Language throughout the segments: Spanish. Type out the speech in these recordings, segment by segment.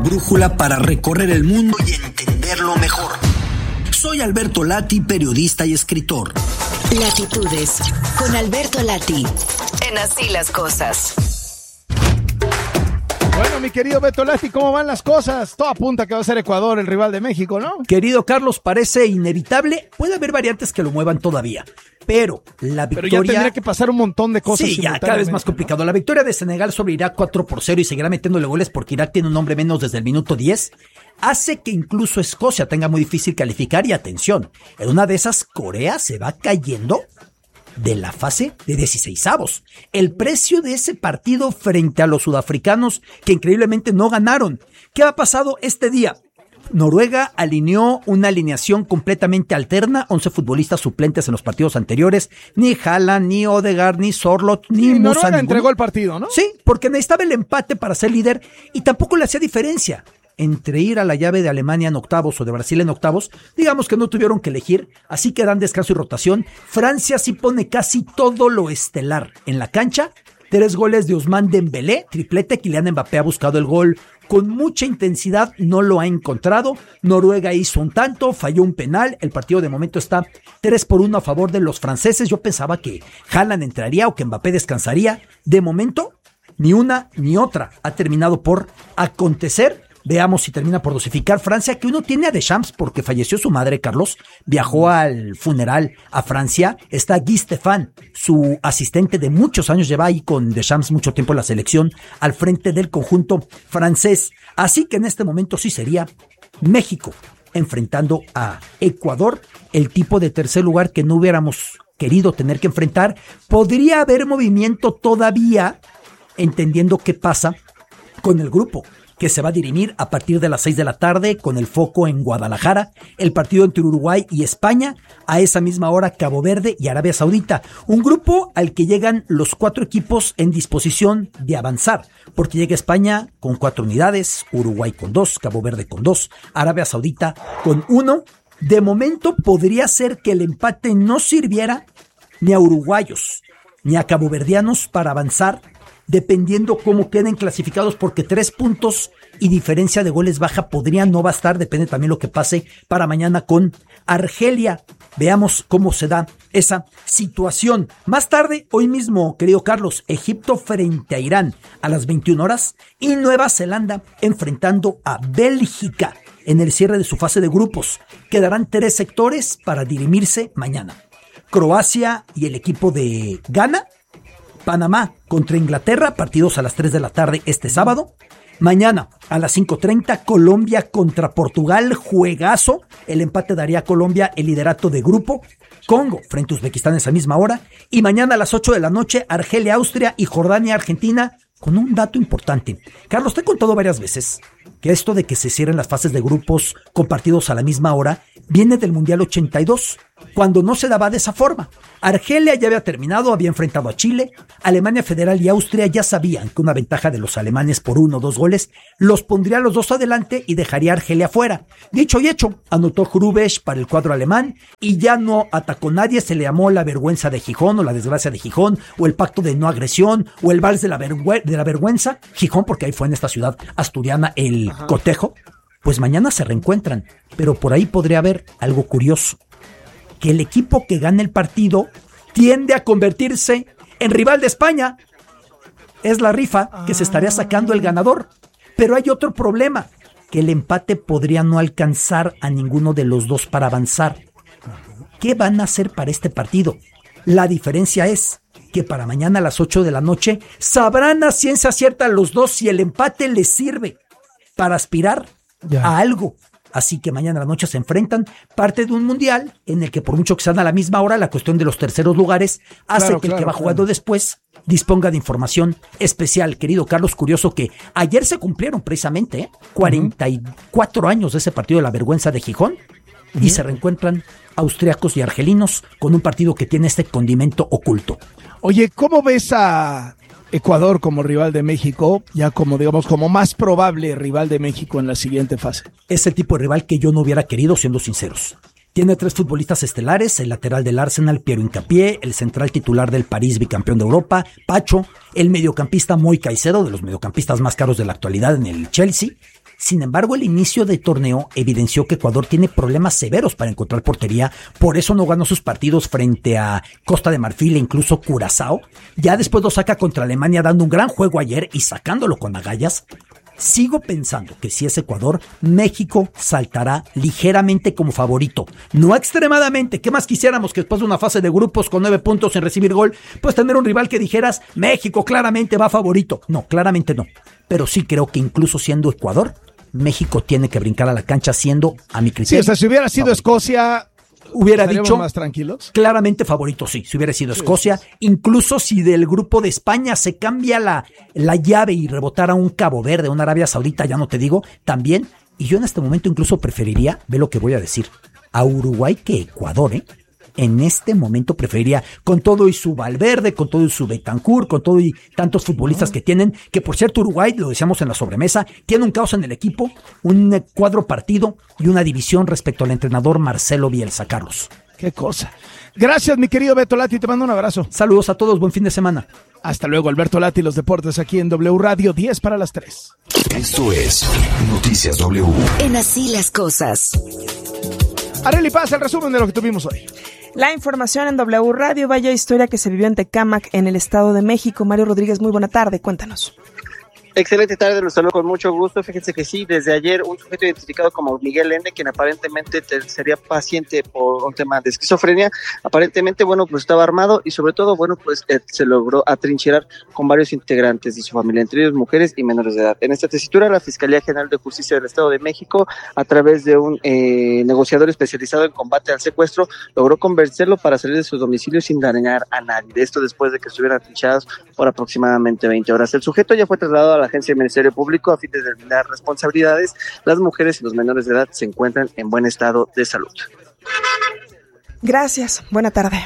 brújula para recorrer el mundo y entenderlo mejor. Soy Alberto Lati, periodista y escritor. Latitudes, con Alberto Lati, en Así las Cosas. Bueno, mi querido Beto Lati, ¿cómo van las cosas? Todo apunta que va a ser Ecuador el rival de México, ¿no? Querido Carlos, parece inevitable. Puede haber variantes que lo muevan todavía, pero la victoria... Pero ya tendría que pasar un montón de cosas. Sí, ya cada vez más complicado. ¿No? La victoria de Senegal sobre Irak 4-0 y seguirá metiéndole goles porque Irak tiene un hombre menos desde el minuto 10, hace que incluso Escocia tenga muy difícil calificar y atención, en una de esas Corea se va cayendo de la fase de 16avos. El precio de ese partido frente a los sudafricanos que increíblemente no ganaron. ¿Qué ha pasado este día? Noruega alineó una alineación completamente alterna, 11 futbolistas suplentes en los partidos anteriores, ni Haaland, ni Odegaard, ni Sorloth, ni Musa. Noruega entregó el partido, ¿no? Sí, porque necesitaba el empate para ser líder y tampoco le hacía diferencia. Entre ir a la llave de Alemania en octavos o de Brasil en octavos, digamos que no tuvieron que elegir, así que dan descanso y rotación. Francia sí pone casi todo lo estelar en la cancha. 3 goles de Ousmane Dembélé, triplete. Kylian Mbappé ha buscado el gol con mucha intensidad, no lo ha encontrado. Noruega hizo un tanto, falló un penal. El partido de momento está 3-1 a favor de los franceses. Yo pensaba que Haaland entraría o que Mbappé descansaría. De momento, ni una ni otra ha terminado por acontecer. Veamos si termina por dosificar Francia, que uno tiene a Deschamps porque falleció su madre, Carlos. Viajó al funeral a Francia. Está Guy Stéphane, su asistente de muchos años, lleva ahí con Deschamps mucho tiempo en la selección, al frente del conjunto francés. Así que en este momento sí sería México enfrentando a Ecuador, el tipo de tercer lugar que no hubiéramos querido tener que enfrentar. Podría haber movimiento todavía, entendiendo qué pasa con el grupo, que se va a dirimir a partir de las 6 de la tarde con el foco en Guadalajara, el partido entre Uruguay y España, a esa misma hora Cabo Verde y Arabia Saudita, un grupo al que llegan los 4 equipos en disposición de avanzar, porque llega España con 4 unidades, Uruguay con 2, Cabo Verde con 2, Arabia Saudita con 1, de momento podría ser que el empate no sirviera ni a uruguayos ni a caboverdianos para avanzar, dependiendo cómo queden clasificados, porque 3 puntos y diferencia de goles baja podría no bastar, depende también lo que pase para mañana con Argelia. Veamos cómo se da esa situación. Más tarde, hoy mismo, querido Carlos, Egipto frente a Irán a las 21 horas y Nueva Zelanda enfrentando a Bélgica en el cierre de su fase de grupos. Quedarán 3 sectores para dirimirse mañana. Croacia y el equipo de Ghana. Panamá contra Inglaterra, partidos a las 3 de la tarde este sábado. Mañana a las 5:30, Colombia contra Portugal, juegazo. El empate daría a Colombia el liderato de grupo. Congo frente a Uzbekistán a esa misma hora. Y mañana a las 8 de la noche, Argelia, Austria y Jordania, Argentina, con un dato importante. Carlos, te he contado varias veces que esto de que se cierren las fases de grupos con partidos a la misma hora viene del Mundial 82, cuando no se daba de esa forma. Argelia ya había terminado, había enfrentado a Chile, Alemania Federal y Austria ya sabían que una ventaja de los alemanes por 1 o 2 goles los pondría a los 2 adelante y dejaría a Argelia fuera. Dicho y hecho, anotó Hrubesch para el cuadro alemán y ya no atacó nadie. Se le llamó la vergüenza de Gijón o la desgracia de Gijón o el pacto de no agresión o el vals de la vergüenza. Gijón, porque ahí fue en esta ciudad asturiana el cotejo. Pues mañana se reencuentran, pero por ahí podría haber algo curioso, que el equipo que gane el partido tiende a convertirse en rival de España. Es la rifa que se estaría sacando el ganador. Pero hay otro problema, que el empate podría no alcanzar a ninguno de los dos para avanzar. ¿Qué van a hacer para este partido? La diferencia es que para mañana a las 8 de la noche sabrán a ciencia cierta los dos si el empate les sirve para aspirar a algo. Así que mañana a la noche se enfrentan, parte de un mundial en el que por mucho que sean a la misma hora, la cuestión de los terceros lugares hace que el que va jugando después disponga de información especial. Querido Carlos, curioso que ayer se cumplieron precisamente 44 años de ese partido de la vergüenza de Gijón y se reencuentran austriacos y argelinos con un partido que tiene este condimento oculto. Oye, ¿cómo ves a Ecuador como rival de México, ya como digamos como más probable rival de México en la siguiente fase? Es el tipo de rival que yo no hubiera querido, siendo sinceros. Tiene 3 futbolistas estelares, el lateral del Arsenal, Piero Hincapié, el central titular del París, bicampeón de Europa, Pacho, el mediocampista Moy Caicedo, de los mediocampistas más caros de la actualidad en el Chelsea, Sin embargo, el inicio del torneo evidenció que Ecuador tiene problemas severos para encontrar portería, por eso no ganó sus partidos frente a Costa de Marfil e incluso Curazao. Ya después lo saca contra Alemania dando un gran juego ayer y sacándolo con agallas. Sigo pensando que si es Ecuador, México saltará ligeramente como favorito. No extremadamente. ¿Qué más quisiéramos que después de una fase de grupos con 9 puntos sin recibir gol, pues tener un rival que dijeras, México claramente va favorito? No, claramente no. Pero sí creo que incluso siendo Ecuador, México tiene que brincar a la cancha siendo, a mi criterio, sí, o sea, si hubiera sido favorito. Escocia, hubiera dicho más tranquilos. Claramente favorito, sí, si hubiera sido Escocia, incluso si del grupo de España se cambia la llave y rebotara un Cabo Verde, una Arabia Saudita, ya no te digo, también, y yo en este momento incluso preferiría, ve lo que voy a decir, a Uruguay que Ecuador, en este momento preferiría, con todo y su Valverde, con todo y su Bentancur, con todo y tantos futbolistas que tienen, que por cierto Uruguay, lo decíamos en la sobremesa, tiene un caos en el equipo, un cuadro partido y una división respecto al entrenador Marcelo Bielsa, Carlos. Qué cosa. Gracias, mi querido Beto Lati, te mando un abrazo. Saludos a todos, buen fin de semana. Hasta luego, Alberto Lati, los deportes aquí en W Radio, 10 para las 3. Esto es Noticias W. En Así las Cosas. Arely Paz, el resumen de lo que tuvimos hoy. La información en W Radio, vaya historia que se vivió en Tecámac, en el Estado de México. Mario Rodríguez, muy buena tarde, cuéntanos. Excelente tarde, los saludo con mucho gusto. Fíjense que sí, desde ayer un sujeto identificado como Miguel N., quien aparentemente sería paciente por un tema de esquizofrenia, aparentemente, bueno, pues estaba armado y sobre todo, bueno, pues se logró atrincherar con varios integrantes de su familia, entre ellos mujeres y menores de edad. En esta tesitura, la Fiscalía General de Justicia del Estado de México, a través de un negociador especializado en combate al secuestro, logró convencerlo para salir de su domicilio sin dañar a nadie. De esto después de que estuvieran atrinchados por aproximadamente 20 horas. El sujeto ya fue trasladado a la Agencia del Ministerio Público a fin de determinar responsabilidades. Las mujeres y los menores de edad se encuentran en buen estado de salud. Gracias, buena tarde.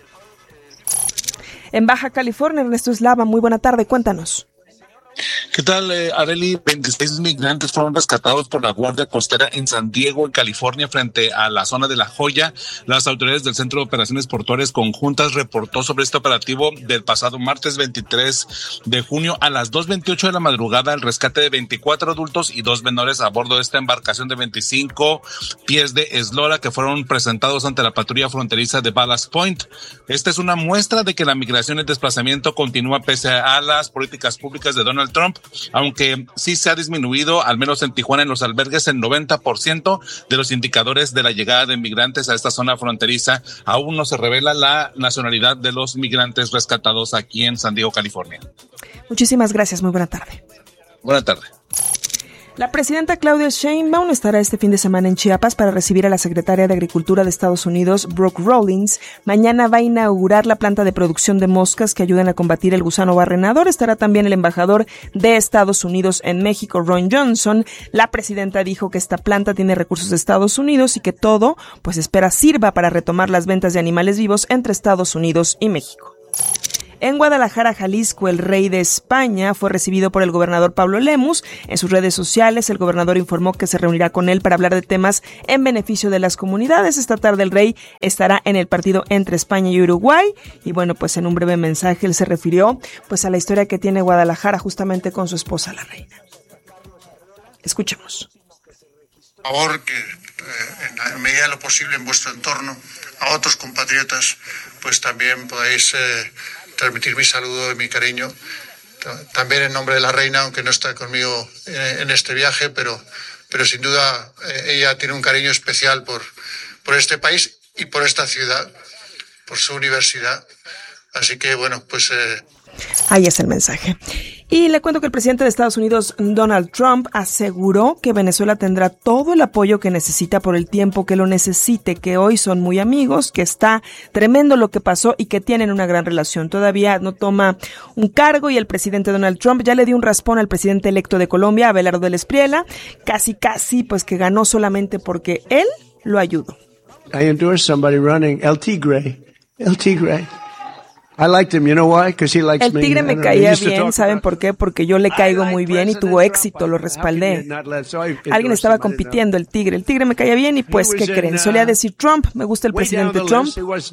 En Baja California, Ernesto Eslava, muy buena tarde, cuéntanos. ¿Qué tal, Arely? 26 migrantes fueron rescatados por la Guardia Costera en San Diego, en California, frente a la zona de La Joya. Las autoridades del Centro de Operaciones Portuarias Conjuntas reportó sobre este operativo del pasado martes 23 de junio a las 2:28 de la madrugada el rescate de 24 adultos y 2 menores a bordo de esta embarcación de 25 pies de eslora que fueron presentados ante la patrulla fronteriza de Ballast Point. Esta es una muestra de que la migración y el desplazamiento continúa pese a las políticas públicas de Donald Trump, aunque sí se ha disminuido, al menos en Tijuana, en los albergues, el 90% de los indicadores de la llegada de migrantes a esta zona fronteriza. Aún no se revela la nacionalidad de los migrantes rescatados aquí en San Diego, California. Muchísimas gracias, muy buena tarde. Buena tarde. La presidenta Claudia Sheinbaum estará este fin de semana en Chiapas para recibir a la secretaria de Agricultura de Estados Unidos, Brooke Rollins. Mañana va a inaugurar la planta de producción de moscas que ayudan a combatir el gusano barrenador. Estará también el embajador de Estados Unidos en México, Ron Johnson. La presidenta dijo que esta planta tiene recursos de Estados Unidos y que todo, pues espera, sirva para retomar las ventas de animales vivos entre Estados Unidos y México. En Guadalajara, Jalisco, el rey de España fue recibido por el gobernador Pablo Lemus. En sus redes sociales, el gobernador informó que se reunirá con él para hablar de temas en beneficio de las comunidades. Esta tarde el rey estará en el partido entre España y Uruguay. Y bueno, pues en un breve mensaje él se refirió pues a la historia que tiene Guadalajara justamente con su esposa, la reina. Escuchemos. Por favor, que en la medida de lo posible en vuestro entorno, a otros compatriotas, pues también podáis transmitir mi saludo y mi cariño, también en nombre de la reina, aunque no está conmigo en este viaje, pero sin duda ella tiene un cariño especial por este país y por esta ciudad, por su universidad. Así que bueno, pues... Ahí es el mensaje. Y le cuento que el presidente de Estados Unidos, Donald Trump, aseguró que Venezuela tendrá todo el apoyo que necesita por el tiempo que lo necesite, que hoy son muy amigos, que está tremendo lo que pasó y que tienen una gran relación. Todavía no toma un cargo y el presidente Donald Trump ya le dio un raspón al presidente electo de Colombia, Abelardo del Espriella, casi pues que ganó solamente porque él lo ayudó. I endorsed somebody running, El Tigre. I liked him, you know why? Because he likes me. El Tigre me caía bien, ¿saben por qué? Porque yo le caigo muy bien y tuvo éxito, lo respaldé. Alguien estaba compitiendo, el Tigre me caía bien y pues, ¿qué creen? Solía decir Trump, me gusta el presidente Trump.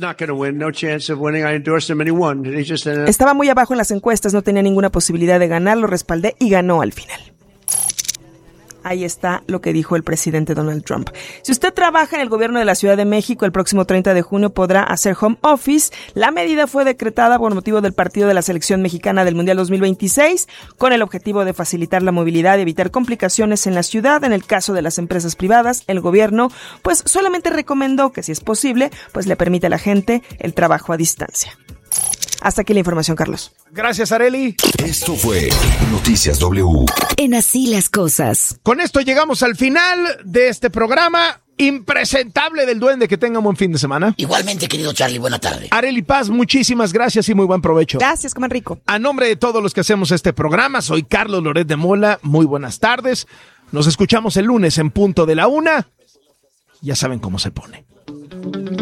Estaba muy abajo en las encuestas, no tenía ninguna posibilidad de ganar, lo respaldé y ganó al final. Ahí está lo que dijo el presidente Donald Trump. Si usted trabaja en el gobierno de la Ciudad de México, el próximo 30 de junio podrá hacer home office. La medida fue decretada por motivo del partido de la selección mexicana del Mundial 2026, con el objetivo de facilitar la movilidad y evitar complicaciones en la ciudad. En el caso de las empresas privadas, el gobierno pues solamente recomendó que si es posible, pues le permite a la gente el trabajo a distancia. Hasta aquí la información, Carlos. Gracias, Arely. Esto fue Noticias W. En Así las Cosas. Con esto llegamos al final de este programa impresentable del Duende. Que tenga un buen fin de semana. Igualmente, querido Charlie, buena tarde. Arely Paz, muchísimas gracias y muy buen provecho. Gracias, coman rico. A nombre de todos los que hacemos este programa, soy Carlos Loret de Mola. Muy buenas tardes. Nos escuchamos el lunes en punto de la 1. Ya saben cómo se pone.